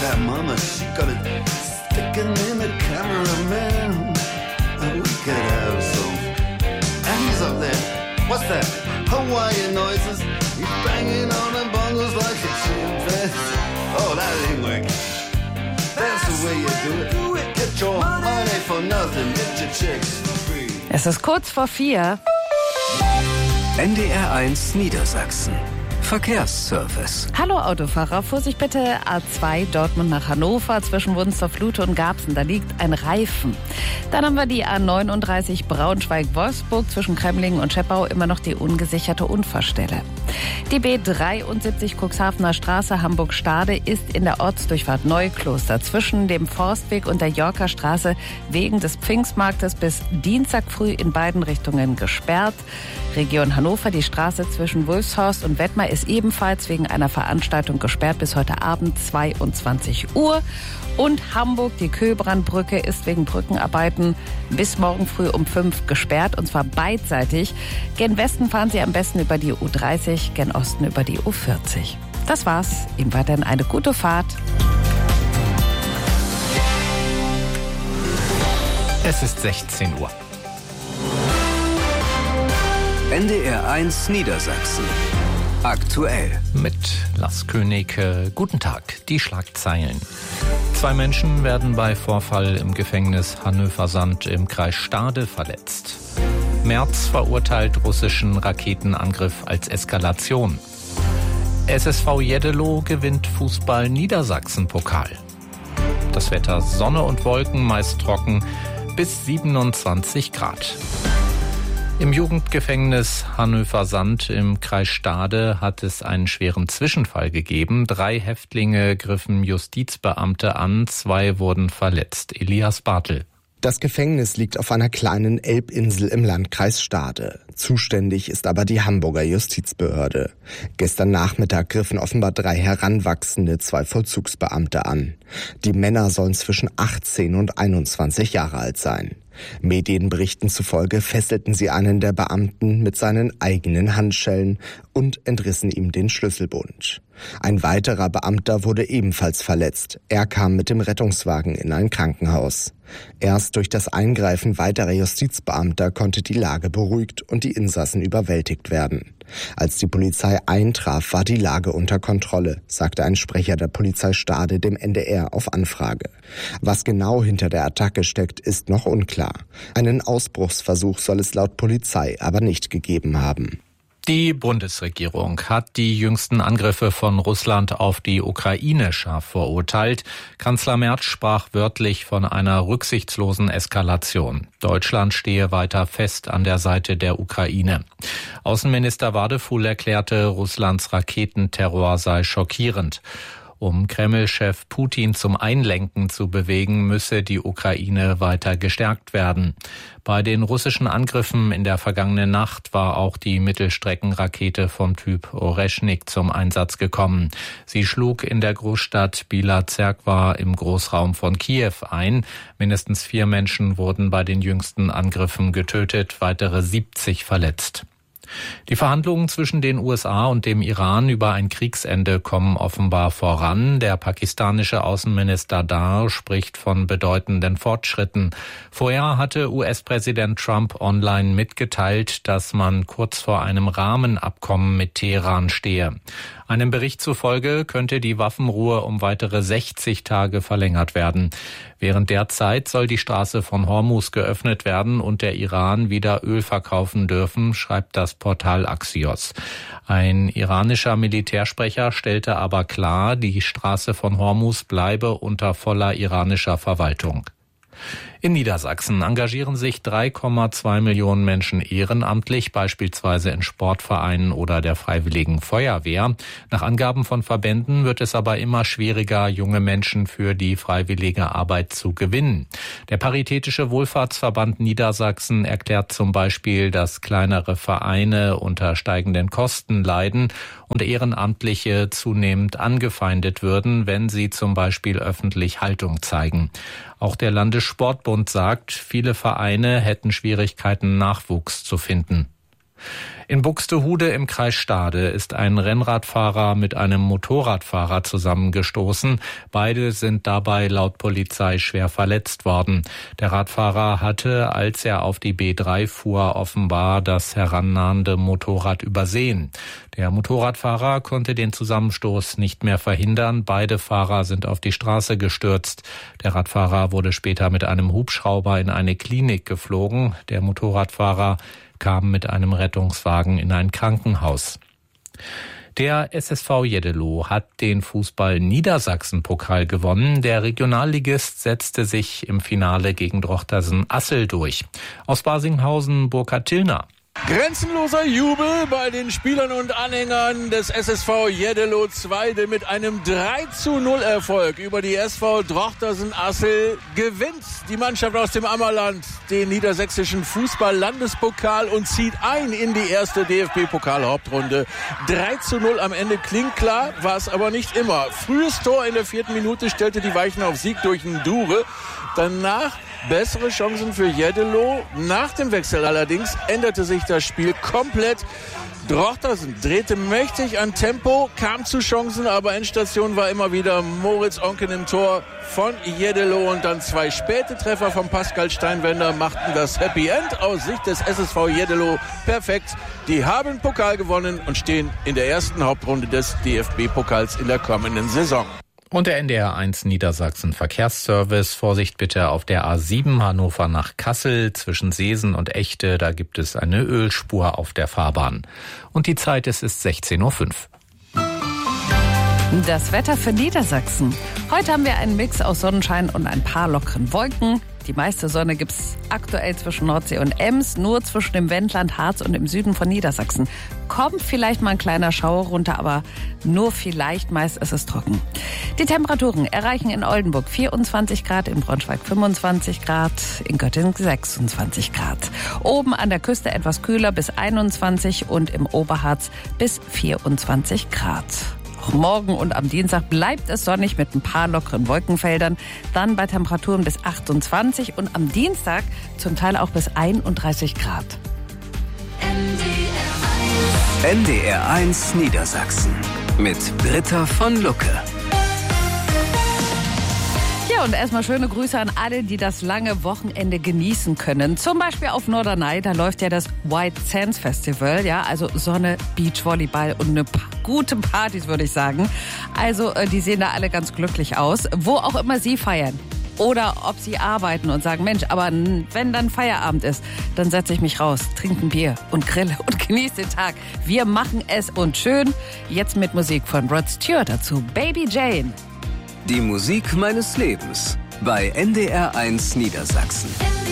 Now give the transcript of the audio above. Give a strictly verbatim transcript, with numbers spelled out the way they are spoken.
that mama, she got it sticking in the cameraman. We could have some. And he's up there. What's that? Hawaiian noises. He's banging on the bongos like a chimpanzee. Oh, that ain't working. That's the way you do it. Get your money for nothing. Get your chicks for free. Es ist kurz vor vier. N D R eins Niedersachsen. Verkehrsservice. Hallo Autofahrer, Vorsicht bitte, A zwei Dortmund nach Hannover zwischen Wunstorf-Lute und Garbsen, da liegt ein Reifen. Dann haben wir die A neununddreißig Braunschweig-Wolfsburg zwischen Kremlingen und Scheppau, immer noch die ungesicherte Unfallstelle. Die B dreiundsiebzig Cuxhavener Straße Hamburg-Stade ist in der Ortsdurchfahrt Neukloster zwischen dem Forstweg und der Yorker Straße wegen des Pfingstmarktes bis Dienstag früh in beiden Richtungen gesperrt. Region Hannover, die Straße zwischen Wulfshorst und Wettmar ist ebenfalls wegen einer Veranstaltung gesperrt bis heute Abend zweiundzwanzig Uhr. Und Hamburg, die Köbrandbrücke ist wegen Brückenarbeiten bis morgen früh um fünf gesperrt, und zwar beidseitig. Gen Westen fahren Sie am besten über die U dreißig, gen Osten über die U vierzig. Das war's. Ihnen weiterhin eine gute Fahrt. Es ist sechzehn Uhr. N D R eins Niedersachsen. Aktuell. Mit Lars König. Äh, guten Tag. Die Schlagzeilen. Zwei Menschen werden bei Vorfall im Gefängnis Hannover-Sand im Kreis Stade verletzt. Merz verurteilt russischen Raketenangriff als Eskalation. S S V Jeddelo gewinnt Fußball-Niedersachsen-Pokal. Das Wetter: Sonne und Wolken, meist trocken, bis siebenundzwanzig Grad. Im Jugendgefängnis Hannover-Sand im Kreis Stade hat es einen schweren Zwischenfall gegeben. Drei Häftlinge griffen Justizbeamte an, zwei wurden verletzt. Elias Bartel. Das Gefängnis liegt auf einer kleinen Elbinsel im Landkreis Stade. Zuständig ist aber die Hamburger Justizbehörde. Gestern Nachmittag griffen offenbar drei Heranwachsende zwei Vollzugsbeamte an. Die Männer sollen zwischen achtzehn und einundzwanzig Jahre alt sein. Medienberichten zufolge fesselten sie einen der Beamten mit seinen eigenen Handschellen und entrissen ihm den Schlüsselbund. Ein weiterer Beamter wurde ebenfalls verletzt. Er kam mit dem Rettungswagen in ein Krankenhaus. Erst durch das Eingreifen weiterer Justizbeamter konnte die Lage beruhigt und die Insassen überwältigt werden. Als die Polizei eintraf, war die Lage unter Kontrolle, sagte ein Sprecher der Polizei Stade dem N D R auf Anfrage. Was genau hinter der Attacke steckt, ist noch unklar. Einen Ausbruchsversuch soll es laut Polizei aber nicht gegeben haben. Die Bundesregierung hat die jüngsten Angriffe von Russland auf die Ukraine scharf verurteilt. Kanzler Merz sprach wörtlich von einer rücksichtslosen Eskalation. Deutschland stehe weiter fest an der Seite der Ukraine. Außenminister Wadefuhl erklärte, Russlands Raketenterror sei schockierend. Um Kreml-Chef Putin zum Einlenken zu bewegen, müsse die Ukraine weiter gestärkt werden. Bei den russischen Angriffen in der vergangenen Nacht war auch die Mittelstreckenrakete vom Typ Oreschnik zum Einsatz gekommen. Sie schlug in der Großstadt Bila Zerkva im Großraum von Kiew ein. Mindestens vier Menschen wurden bei den jüngsten Angriffen getötet, weitere siebzig verletzt. Die Verhandlungen zwischen den U S A und dem Iran über ein Kriegsende kommen offenbar voran. Der pakistanische Außenminister Dar spricht von bedeutenden Fortschritten. Vorher hatte U S-Präsident Trump online mitgeteilt, dass man kurz vor einem Rahmenabkommen mit Teheran stehe. Einem Bericht zufolge könnte die Waffenruhe um weitere sechzig Tage verlängert werden. Während der Zeit soll die Straße von Hormuz geöffnet werden und der Iran wieder Öl verkaufen dürfen, schreibt das Portal Axios. Ein iranischer Militärsprecher stellte aber klar, die Straße von Hormuz bleibe unter voller iranischer Verwaltung. In Niedersachsen engagieren sich drei Komma zwei Millionen Menschen ehrenamtlich, beispielsweise in Sportvereinen oder der Freiwilligen Feuerwehr. Nach Angaben von Verbänden wird es aber immer schwieriger, junge Menschen für die freiwillige Arbeit zu gewinnen. Der Paritätische Wohlfahrtsverband Niedersachsen erklärt zum Beispiel, dass kleinere Vereine unter steigenden Kosten leiden und Ehrenamtliche zunehmend angefeindet würden, wenn sie zum Beispiel öffentlich Haltung zeigen. Auch der Landessportbund sagt, viele Vereine hätten Schwierigkeiten, Nachwuchs zu finden. In Buxtehude im Kreis Stade ist ein Rennradfahrer mit einem Motorradfahrer zusammengestoßen. Beide sind dabei laut Polizei schwer verletzt worden. Der Radfahrer hatte, als er auf die B drei fuhr, offenbar das herannahende Motorrad übersehen. Der Motorradfahrer konnte den Zusammenstoß nicht mehr verhindern. Beide Fahrer sind auf die Straße gestürzt. Der Radfahrer wurde später mit einem Hubschrauber in eine Klinik geflogen. Der Motorradfahrer kam mit einem Rettungswagen in ein Krankenhaus. Der S S V Jeddelo hat den Fußball-Niedersachsen-Pokal gewonnen. Der Regionalligist setzte sich im Finale gegen Drochtersen-Assel durch. Aus Barsinghausen Burkhard Tillner. Grenzenloser Jubel bei den Spielern und Anhängern des S S V Jeddelo Zweide mit einem drei zu null Erfolg über die S V Drochtersen-Assel gewinnt die Mannschaft aus dem Ammerland den niedersächsischen Fußball-Landespokal und zieht ein in die erste D F B-Pokal-Hauptrunde. drei zu null am Ende klingt klar, war es aber nicht immer. Frühes Tor in der vierten Minute stellte die Weichen auf Sieg durch Ndure. Danach bessere Chancen für Jeddelo. Nach dem Wechsel allerdings änderte sich das Spiel komplett. Drochtersen drehte mächtig an Tempo, kam zu Chancen, aber Endstation war immer wieder Moritz Onken im Tor von Jeddelo und dann zwei späte Treffer von Pascal Steinwender machten das Happy End aus Sicht des S S V Jeddelo perfekt. Die haben Pokal gewonnen und stehen in der ersten Hauptrunde des D F B-Pokals in der kommenden Saison. Und der N D R eins Niedersachsen Verkehrsservice. Vorsicht bitte auf der A sieben Hannover nach Kassel zwischen Seesen und Echte. Da gibt es eine Ölspur auf der Fahrbahn. Und die Zeit ist, ist sechzehn Uhr fünf. Das Wetter für Niedersachsen. Heute haben wir einen Mix aus Sonnenschein und ein paar lockeren Wolken. Die meiste Sonne gibt's aktuell zwischen Nordsee und Ems, nur zwischen dem Wendland, Harz und im Süden von Niedersachsen. Kommt vielleicht mal ein kleiner Schauer runter, aber nur vielleicht, meist ist es trocken. Die Temperaturen erreichen in Oldenburg vierundzwanzig Grad, in Braunschweig fünfundzwanzig Grad, in Göttingen sechsundzwanzig Grad. Oben an der Küste etwas kühler bis einundzwanzig und im Oberharz bis vierundzwanzig Grad. Auch morgen und am Dienstag bleibt es sonnig mit ein paar lockeren Wolkenfeldern. Dann bei Temperaturen bis achtundzwanzig und am Dienstag zum Teil auch bis einunddreißig Grad. N D R eins Niedersachsen mit Britta von Lucke. Ja, und erstmal schöne Grüße an alle, die das lange Wochenende genießen können. Zum Beispiel auf Norderney, da läuft ja das White Sands Festival, ja, also Sonne, Beachvolleyball und eine pa- gute Partys, würde ich sagen. Also, äh, die sehen da alle ganz glücklich aus, wo auch immer sie feiern. Oder ob sie arbeiten und sagen, Mensch, aber wenn dann Feierabend ist, dann setze ich mich raus, trinke ein Bier und grille und genieße den Tag. Wir machen es und schön. Jetzt mit Musik von Rod Stewart dazu, Baby Jane. Die Musik meines Lebens bei N D R eins Niedersachsen.